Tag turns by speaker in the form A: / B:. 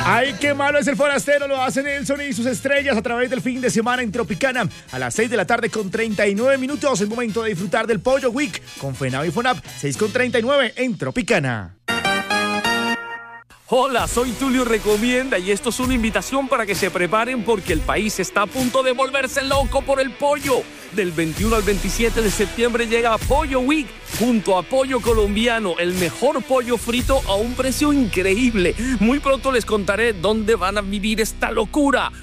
A: Ay, qué malo es el forastero, lo hace Nelson y sus estrellas a través del fin de semana en Tropicana. A las 6 de la tarde con 39 minutos, el momento de disfrutar del Pollo Week con FENAV y FONAP, 6 con 39 en Tropicana.
B: Hola, soy Tulio Recomienda y esto es una invitación para que se preparen porque el país está a punto de volverse loco por el pollo. Del 21 al 27 de septiembre llega Pollo Week junto a Pollo Colombiano, el mejor pollo frito a un precio increíble. Muy pronto les contaré dónde van a vivir esta locura.